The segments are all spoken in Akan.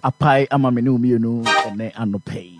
apai ama me no mienu ene anopay.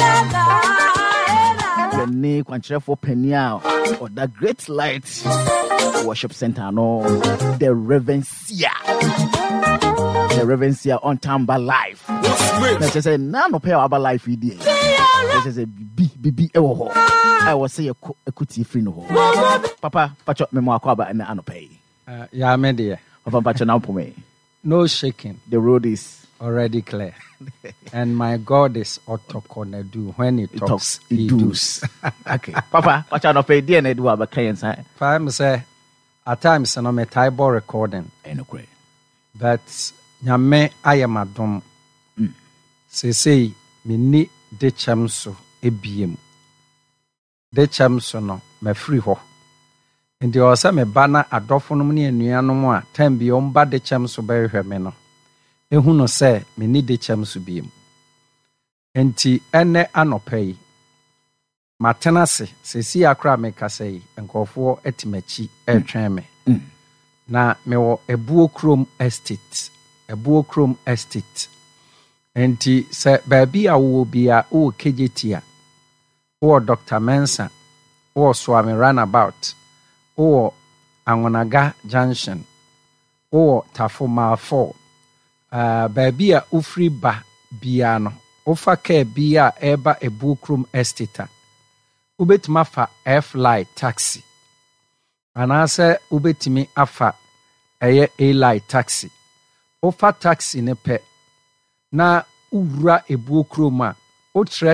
The ne kwanchefo penia or the Great Light Worship Center no the Reverencia. The Reverencia on Tamba Life. Let's say none of our life idea. Let's say bibi ewo. I was say a kuti free no. Papa, pacho me mo akwa ba and anopay. Yeah, me dear. Papa pacho now for me. No shaking. The road is already clear. And my God is otokonedu. When he talks, he does. Okay. Papa, pacho anopay dia na do abaka yensa. Papa say at times no me table recording. Enokwe. But nyame ayamadom. Say me ni de chamso ebiem. De chamso no me free ho. Ndi o se me bana adofo no ne anuanom a time bi o mba de chamso be hwehwe me no. Ehu no se me ni de chamso biem. Enti ene anopai. Matenase sesi akra me kasai enkofo etimachi etwen me. Na me wo Ebuokrom estate. Ebuokrom estate. Enti se baabi a wo bia o kejetia. O Dr. Mensa. O Swami Runabout. O Angonaga Junction. O Tafoma 4. Baabi a ufri ba bia no. Ofa ke bia eba Ebuokrom estate. Ubetima fa F-Line taxi. Anase ubetimi afa eye A-Line taxi. Ofa taxi ne pe. Na ura Ebuokrom a otre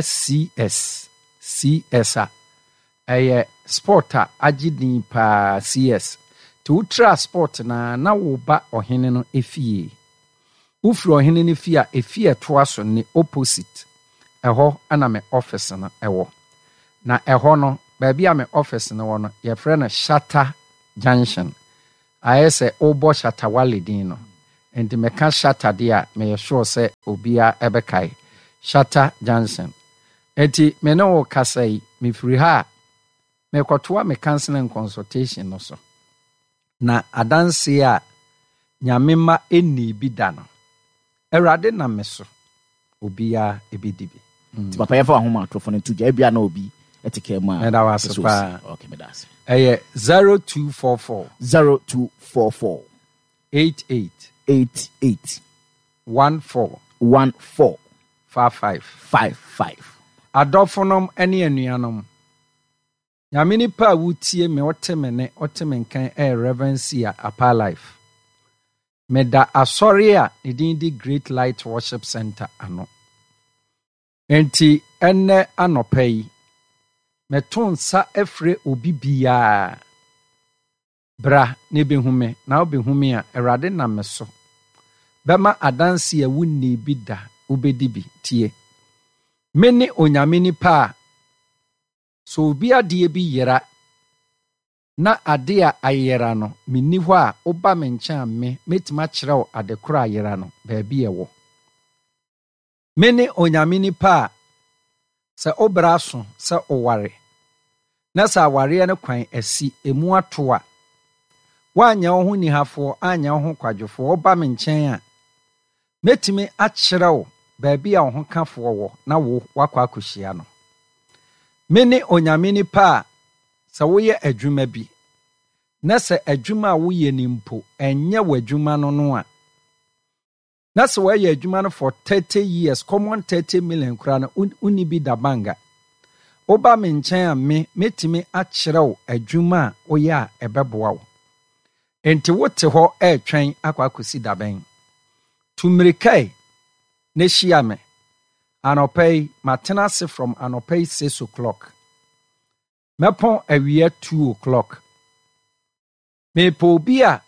CS a eye sporta agidin pa CS. Ti utra sport na wo ba ohene no efie. Ufri ohene ne fie a efie toaso ne opposite. Eho ana me office no ewo. Na eho no baabi a me office no wo no ye frɛ no Shatta Junction. Ayese obo Shatta Walidin no. Enti meka Shatta dia me sure se obia ebekai. Shatta Junction. Enti me no wo kasai me free ha me kwatoa me counseling consultation no so. Na adanse a nyamema eni bi da no. Erade na me so obia ebidibi. Papa yefa ahoma to fone tuja bia na obi etike mu a. Me da wasepa. Okay, me das. 0244 88 14 55. Adofonom ene anuanom. Nyamini pa wutie me otemene otemenkan Reverencia Apa Life. Meda asori a edin di Great Light Worship Center ano. Enti ene anopai. Meton sa efre obi bia. Bra ne behume na obehume a Erade na meso. Bema adansi a wunni bi da ubedibi tie. Mene onyamini pa. So obi ade bi yera. Na ade a ayera no minni hɔ a oba me nkyɛn me metima kyerɛw ade koro ayera no baabi ɛwɔ. Mene onyamini pa. Sɛ obra so sɛ oware. Na sɛ aware no kwan asi emu ato a. Wanya wo ho nihafo anya wo ho kwadwofo oba me nkyɛn a. Metimi akyerɛw baabi a wo ho kafo wɔ na wo wakwa akohyia no. Mene onyamini pa. Sɛ woyɛ adwuma bi. Na sɛ adwuma a woyɛ ni mpo enye w'adwuma no a. Na sɛ woyɛ adwuma no for 30 years, common 30 million kura no uni bi da banga. Oba me nkyɛn a metimi akyerɛw adwuma a woyɛ a ɛbɛboa wo. Enti wote hɔ ɛtwɛn akwakosi daben. Tumrikai ne hyia me. Anopai matenase from anopai 6 o'clock. Mepon awia 2 o'clock. Mepo bi a